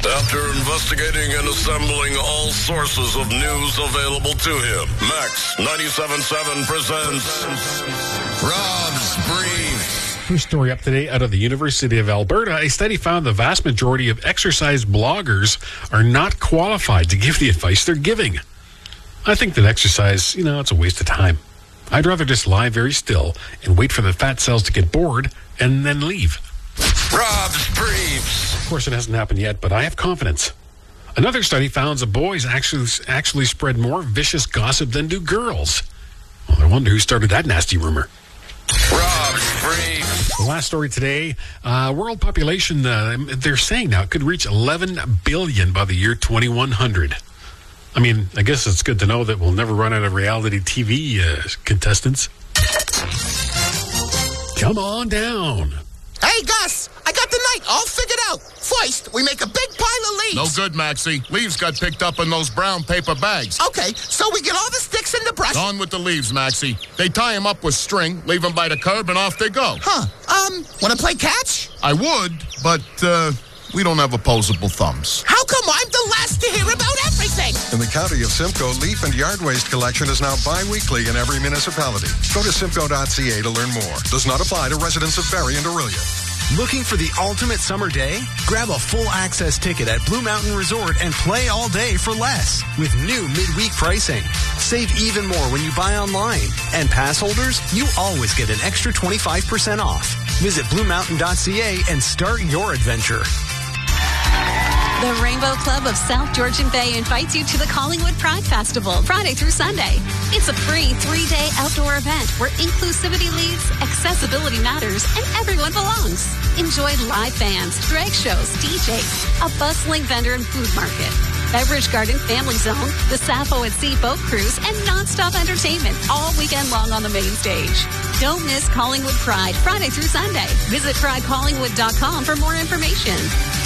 After investigating and assembling all sources of news available to him, Max 97.7 presents Rob's Brief. First story up today out of the University of Alberta. A study found the vast majority of exercise bloggers are not qualified to give the advice they're giving. I think that exercise, it's a waste of time. I'd rather just lie very still and wait for the fat cells to get bored and then leave. Rob's Briefs. Of course, it hasn't happened yet, but I have confidence. Another study found that boys actually spread more vicious gossip than do girls. Well, I wonder who started that nasty rumor. Rob's Briefs. The last story today, world population, they're saying now, it could reach 11 billion by the year 2100. I mean, I guess it's good to know that we'll never run out of reality TV contestants. Come on down. Hey, Gus, I got the night all figured out. First, we make a big pile of leaves. No good, Maxie. Leaves got picked up in those brown paper bags. Okay, so we get all the sticks in the brush. On with the leaves, Maxie. They tie them up with string, leave them by the curb, and off they go. Want to play catch? I would, but, we don't have opposable thumbs. How come I'm the last to hear about everything? In the county of Simcoe, leaf and yard waste collection is now bi-weekly in every municipality. Go to simcoe.ca to learn more. Does not apply to residents of Barrie and Orillia. Looking for the ultimate summer day? Grab a full access ticket at Blue Mountain Resort and play all day for less with new midweek pricing. Save even more when you buy online. And pass holders, you always get an extra 25% off. Visit bluemountain.ca and start your adventure. The Rainbow Club of South Georgian Bay invites you to the Collingwood Pride Festival, Friday through Sunday. It's a free 3-day outdoor event where inclusivity leads, accessibility matters, and everyone belongs. Enjoy live bands, drag shows, DJs, a bustling vendor and food market, Beverage Garden Family Zone, the Sappho at Sea Boat Cruise, and nonstop entertainment all weekend long on the main stage. Don't miss Collingwood Pride, Friday through Sunday. Visit pridecollingwood.com for more information.